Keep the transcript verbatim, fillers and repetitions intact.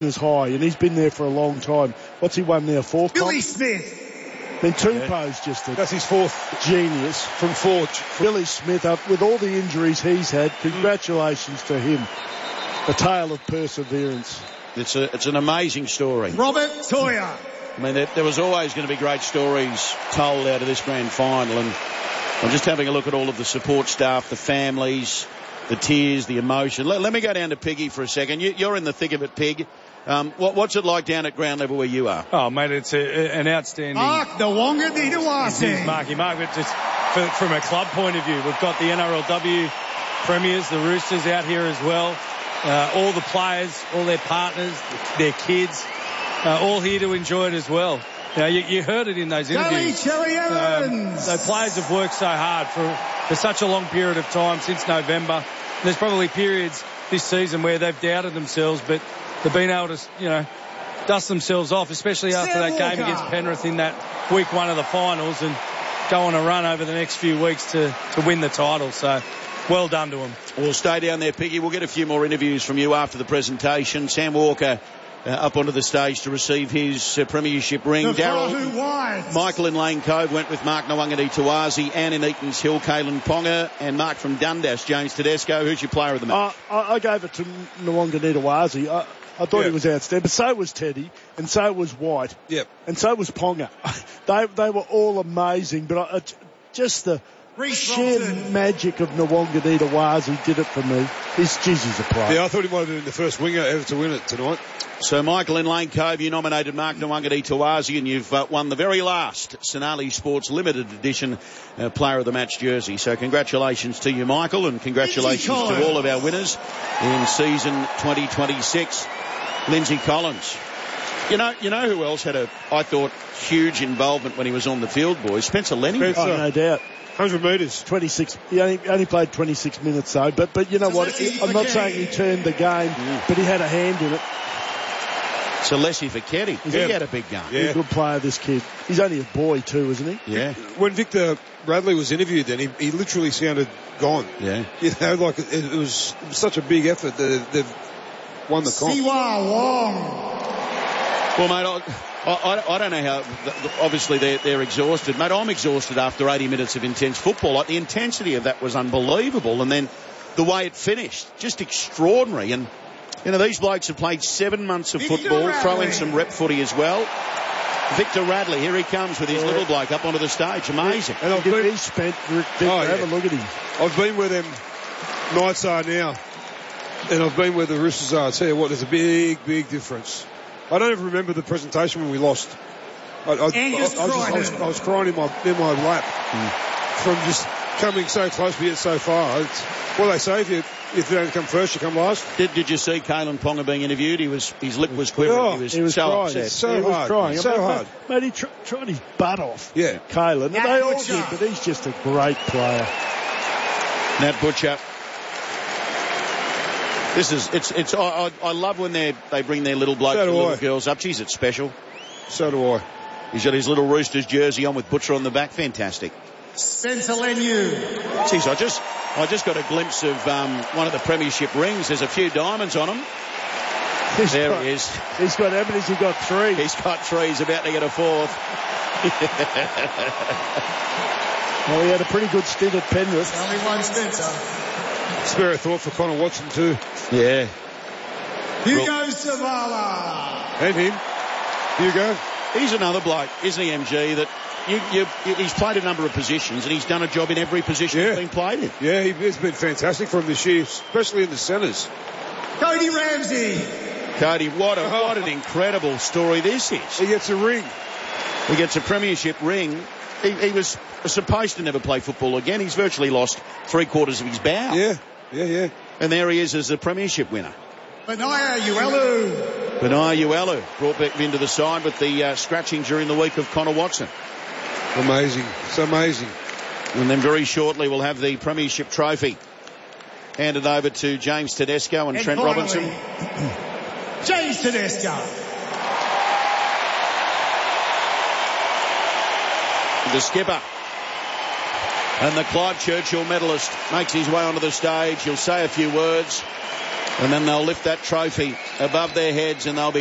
is high, and he's been there for a long time. What's he won now? Fourth? Billy comp? Smith. Then Tupou's yeah. just a That's his fourth genius. From Forge. Billy Smith, up with all the injuries he's had, congratulations mm. to him. A tale of perseverance. It's a, it's an amazing story. Robert Toya. I mean, there, there was always going to be great stories told out of this grand final, and I'm just having a look at all of the support staff, the families, the tears, the emotion. Let, let me go down to Piggy for a second. You, you're in the thick of it, Pig. Um, what, what's it like down at ground level where you are? Oh, mate, it's a, an outstanding... Mark Nawaqanitawase. Marky Mark, but just for, from a club point of view, we've got the N R L W premiers, the Roosters out here as well. Uh, all the players, all their partners, their kids, uh, all here to enjoy it as well. You know, you, you heard it in those interviews. Cherry Evans. Um, the players have worked so hard for, for such a long period of time since November. There's probably periods this season where they've doubted themselves, but they've been able to, you know, dust themselves off, especially after Sam that Walker. game against Penrith in that week one of the finals, and go on a run over the next few weeks to, to win the title. So well done to them. We'll stay down there, Piggy. We'll get a few more interviews from you after the presentation. Sam Walker uh, up onto the stage to receive his uh, premiership ring. Daryl, Michael in Lane Cove went with Mark Nawaqanitawase, Anne in Eaton's Hill, Kalen Ponga, and Mark from Dundas, James Tedesco. Who's your player of the match? Uh, I, I gave it to Nawaqanitawase. I, I thought yeah. he was outstanding, but so was Teddy, and so was White, yep. and so was Ponga. they they were all amazing, but I, just the sheer magic of Nawaqanitawase did it for me. He's, geez, he's a player. Yeah, I thought he might have been the first winger ever to win it tonight. So, Michael in Lane Cove, you nominated Mark Nawaqanitawase, and you've uh, won the very last Sonali Sports Limited Edition uh, Player of the Match jersey. So, congratulations to you, Michael, and congratulations to all of our winners in season twenty twenty-six. Lindsay Collins. You know, you know who else had a, I thought, huge involvement when he was on the field, boys? Spencer Lenny. Oh, no doubt. one hundred metres. twenty-six. He only, only played twenty-six minutes, though. But, but you know what? I'm not saying he turned the game, mm. but he had a hand in it. So Leslie Fichetti, yeah. he had a big game. Yeah. He's a good player, this kid. He's only a boy too, isn't he? Yeah. When Victor Radley was interviewed then, he, he literally sounded gone. Yeah. You know, like it, it, was, it was such a big effort that they've won the comp. Siwa Wong. Well, mate, I, I, I don't know how, obviously they're, they're exhausted. Mate, I'm exhausted after eighty minutes of intense football. Like, the intensity of that was unbelievable, and then the way it finished, just extraordinary. And you know, these blokes have played seven months of football, throw in some rep footy as well. Victor Radley, here he comes with his yeah. little bloke up onto the stage. Amazing. And I've been, he's spent, Rick, oh, have yeah. a look at him. I've been where them Knights are now, and I've been where the Roosters are. I tell you what, there's a big, big difference. I don't even remember the presentation when we lost. I, I, I, I, was, just, I, was, I was crying in my, in my lap mm. from just coming so close but yet so far. It's, what they say, if you, if you don't come first, you come last. Did Did you see Kalen Ponga being interviewed? He was His lip was quivering. Oh, he was, he was so crying. upset. So he hard. was crying. So mate, hard. Mate, he tr- tried his butt off. Yeah. Kalen. And Nat they all Butcher. did, but he's just a great player. Nat Butcher. This is, it's, it's, I, I, I love when they they bring their little blokes So and do little I. girls up. Geez, it's special. So do I. He's got his little Roosters jersey on with Butcher on the back. Fantastic. Spencer Leniu. Geez, I just, I just got a glimpse of um, one of the premiership rings. There's a few diamonds on them. He's there got, he is. He's got how many? He's got three. He's got three. He's about to get a fourth. Well, he had a pretty good stint at Penrith. Only one Spencer. Spare a thought for Connor Watson too. Yeah. Hugo well, Savala. And him. Hugo. He's another bloke, isn't he, M G, that you, you, he's played a number of positions and he's done a job in every position yeah. he's been played in. Yeah, he, it's been fantastic for him this year, especially in the centres. Cody Ramsey. Cody, what, a, what an incredible story this is. He gets a ring. He gets a premiership ring. He, he was supposed to never play football again. He's virtually lost three quarters of his bow. Yeah, yeah, yeah. And there he is as a premiership winner. Benaya Uelu. Benaya Uelu brought back into the side with the uh, scratching during the week of Connor Watson. Amazing. It's amazing. And then very shortly we'll have the premiership trophy handed over to James Tedesco and, and Trent finally, Robinson. James Tedesco. The skipper and the Clive Churchill medalist makes his way onto the stage. He'll say a few words and then they'll lift that trophy above their heads, and they'll be